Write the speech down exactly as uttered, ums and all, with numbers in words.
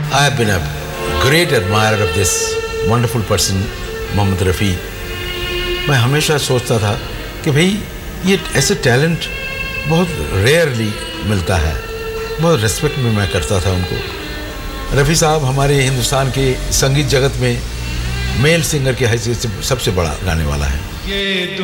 I have been a great admirer of this wonderful person, Mohammad Rafi. मैं हमेशा सोचता था कि भाई ये ऐसे टैलेंट बहुत रेयरली मिलता है, बहुत रिस्पेक्ट में मैं करता था उनको। रफ़ी साहब हमारे हिंदुस्तान के संगीत जगत में मेल सिंगर की हैसियत से सबसे बड़ा गाने वाला है।